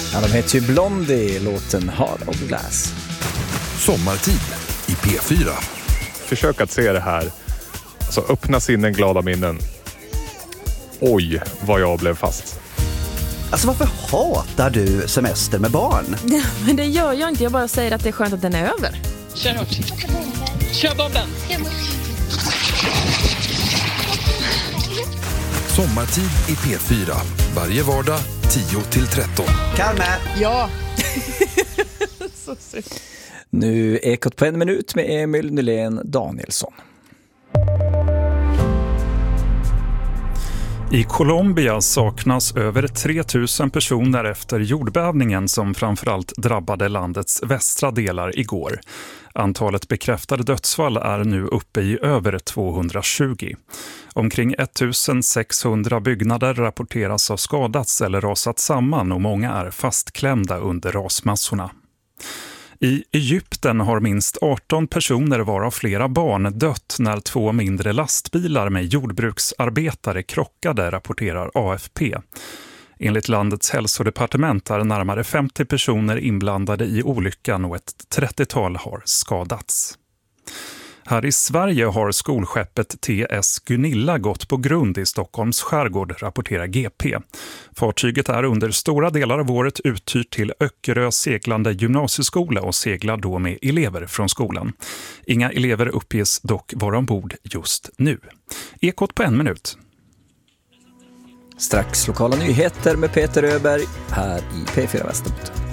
Ja, de heter ju Blondie, låten Heart of Glass. Sommartid i P4. Försök att se det här. Alltså öppna sinnen, glada minnen. Oj, vad jag blev fast. Alltså varför hatar du semester med barn? Ja, men det gör jag inte, jag bara säger att det är skönt att den är över. Kör hårt. Kör bomben. Sommartid i P4. Varje vardag 10-13. Kalme! Ja. Så synd. Nu Ekot på 1 minut med Emil Nylén Danielsson. I Colombia saknas över 3000 personer efter jordbävningen som framförallt drabbade landets västra delar igår. Antalet bekräftade dödsfall är nu uppe i över 220. Omkring 1600 byggnader rapporteras ha skadats eller rasat samman och många är fastklämda under rasmassorna. I Egypten har minst 18 personer varav flera barn dött när 2 mindre lastbilar med jordbruksarbetare krockade, rapporterar AFP. Enligt landets hälsodepartement är närmare 50 personer inblandade i olyckan och ett 30-tal har skadats. Här i Sverige har skolskeppet TS Gunilla gått på grund i Stockholms skärgård, rapporterar GP. Fartyget är under stora delar av året uthyrt till Öckerö seglande gymnasieskola och seglar då med elever från skolan. Inga elever uppges dock vara ombord just nu. Ekot på 1 minut. Strax lokala nyheter med Peter Öberg här i P4 Västerbotten.